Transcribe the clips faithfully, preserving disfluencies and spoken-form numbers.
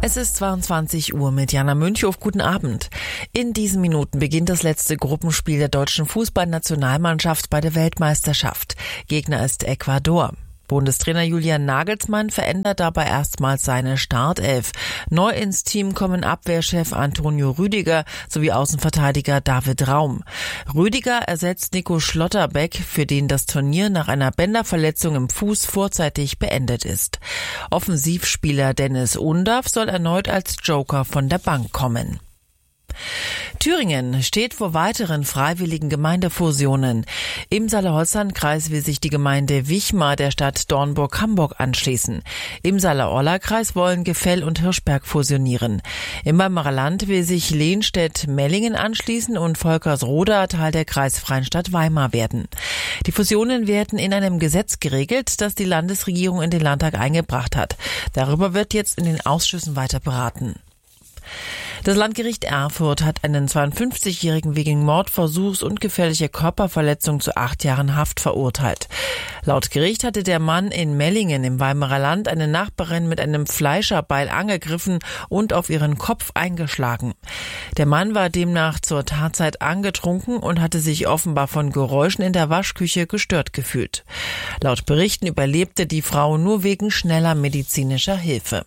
Es ist zweiundzwanzig Uhr mit Jana Münchhoff. Guten Abend. In diesen Minuten beginnt das letzte Gruppenspiel der deutschen Fußballnationalmannschaft bei der Weltmeisterschaft. Gegner ist Ecuador. Bundestrainer Julian Nagelsmann verändert dabei erstmals seine Startelf. Neu ins Team kommen Abwehrchef Antonio Rüdiger sowie Außenverteidiger David Raum. Rüdiger ersetzt Nico Schlotterbeck, für den das Turnier nach einer Bänderverletzung im Fuß vorzeitig beendet ist. Offensivspieler Dennis Undav soll erneut als Joker von der Bank kommen. Thüringen steht vor weiteren freiwilligen Gemeindefusionen. Im Saale-Holstein-Kreis will sich die Gemeinde Wichmar der Stadt Dornburg-Hamburg anschließen. Im Saale-Orla-Kreis wollen Gefell und Hirschberg fusionieren. Im Weimarer Land will sich Lehnstedt-Mellingen anschließen und Volkersroda Teil der kreisfreien Stadt Weimar werden. Die Fusionen werden in einem Gesetz geregelt, das die Landesregierung in den Landtag eingebracht hat. Darüber wird jetzt in den Ausschüssen weiter beraten. Das Landgericht Erfurt hat einen zweiundfünfzigjährigen wegen Mordversuchs und gefährlicher Körperverletzung zu acht Jahren Haft verurteilt. Laut Gericht hatte der Mann in Mellingen im Weimarer Land eine Nachbarin mit einem Fleischerbeil angegriffen und auf ihren Kopf eingeschlagen. Der Mann war demnach zur Tatzeit angetrunken und hatte sich offenbar von Geräuschen in der Waschküche gestört gefühlt. Laut Berichten überlebte die Frau nur wegen schneller medizinischer Hilfe.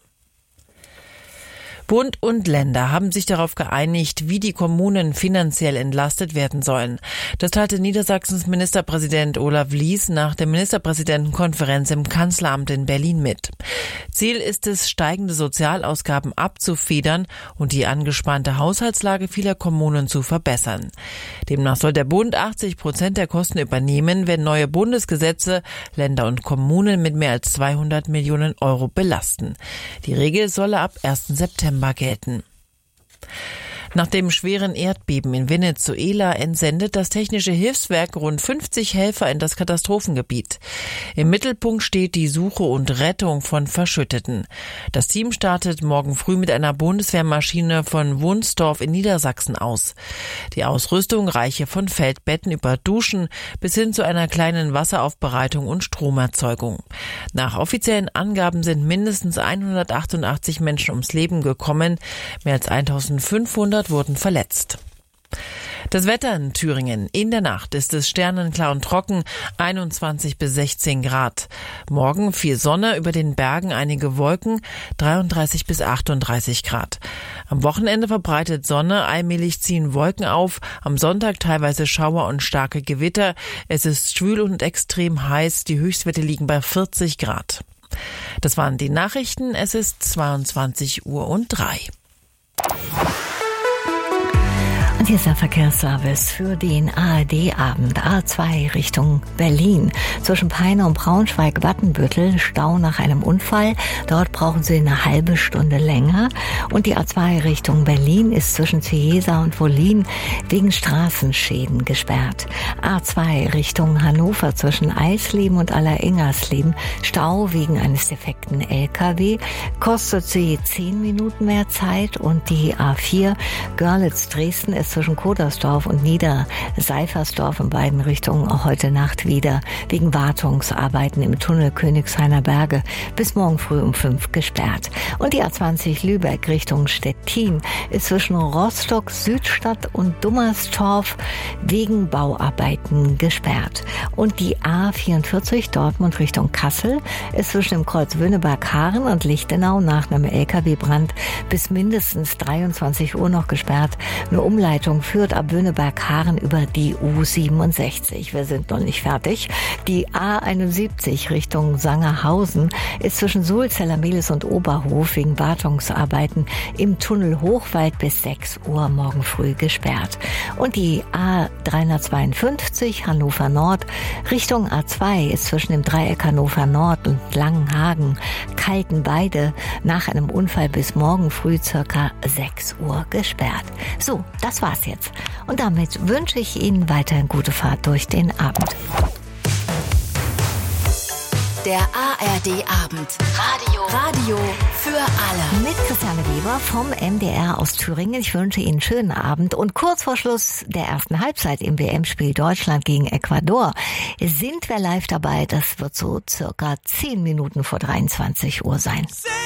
Bund und Länder haben sich darauf geeinigt, wie die Kommunen finanziell entlastet werden sollen. Das teilte Niedersachsens Ministerpräsident Olaf Lies nach der Ministerpräsidentenkonferenz im Kanzleramt in Berlin mit. Ziel ist es, steigende Sozialausgaben abzufedern und die angespannte Haushaltslage vieler Kommunen zu verbessern. Demnach soll der Bund achtzig Prozent der Kosten übernehmen, wenn neue Bundesgesetze Länder und Kommunen mit mehr als zweihundert Millionen Euro belasten. Die Regel solle ab ersten September gelten. Nach dem schweren Erdbeben in Venezuela entsendet das Technische Hilfswerk rund fünfzig Helfer in das Katastrophengebiet. Im Mittelpunkt steht die Suche und Rettung von Verschütteten. Das Team startet morgen früh mit einer Bundeswehrmaschine von Wunsdorf in Niedersachsen aus. Die Ausrüstung reiche von Feldbetten über Duschen bis hin zu einer kleinen Wasseraufbereitung und Stromerzeugung. Nach offiziellen Angaben sind mindestens hundertachtundachtzig Menschen ums Leben gekommen, mehr als eintausendfünfhundert wurden verletzt. Das Wetter in Thüringen. In der Nacht ist es sternenklar und trocken, einundzwanzig bis sechzehn Grad. Morgen viel Sonne, über den Bergen einige Wolken, dreiunddreißig bis achtunddreißig Grad. Am Wochenende verbreitet Sonne, allmählich ziehen Wolken auf, am Sonntag teilweise Schauer und starke Gewitter. Es ist schwül und extrem heiß, die Höchstwerte liegen bei vierzig Grad. Das waren die Nachrichten, es ist zweiundzwanzig Uhr und drei. Und hier ist der Verkehrsservice für den A R D-Abend. A zwei Richtung Berlin. Zwischen Peine und Braunschweig-Wattenbüttel Stau nach einem Unfall. Dort brauchen Sie eine halbe Stunde länger. Und die A zwei Richtung Berlin ist zwischen Ciesa und Wollin wegen Straßenschäden gesperrt. A zwei Richtung Hannover zwischen Eisleben und Alleringers-Leben. Stau wegen eines defekten L K W. Kostet Sie zehn Minuten mehr Zeit. Und die A vier Görlitz-Dresden ist zwischen Kodersdorf und Niederseifersdorf in beiden Richtungen heute Nacht wieder wegen Wartungsarbeiten im Tunnel Königshainer Berge bis morgen früh um fünf gesperrt. Und die A zwanzig Lübeck Richtung Stettin ist zwischen Rostock Südstadt und Dummerstorf wegen Bauarbeiten gesperrt. Und die A vierundvierzig Dortmund Richtung Kassel ist zwischen dem Kreuz Wöhneberg-Haaren und Lichtenau nach einem L K W-Brand bis mindestens dreiundzwanzig Uhr noch gesperrt. Eine Umleitung führt ab Wöhneberg-Haaren über die U siebenundsechzig. Wir sind noch nicht fertig. Die A einundsiebzig Richtung Sangerhausen ist zwischen Sulzeller-Mehlis und Oberhof wegen Wartungsarbeiten im Tunnel Hochwald bis sechs Uhr morgen früh gesperrt. Und die A dreihundertzweiundfünfzig Hannover Nord Richtung A zwei ist zwischen dem Dreieck Hannover Nord und Langenhagen Kaltenbeide nach einem Unfall bis morgen früh circa sechs Uhr gesperrt. So, das war's jetzt. Und damit wünsche ich Ihnen weiterhin gute Fahrt durch den Abend. Der A R D-Abend. Radio. Radio für alle. Mit Christiane Weber vom M D R aus Thüringen. Ich wünsche Ihnen einen schönen Abend. Und kurz vor Schluss der ersten Halbzeit im W M-Spiel Deutschland gegen Ecuador sind wir live dabei. Das wird so circa zehn Minuten vor dreiundzwanzig Uhr sein.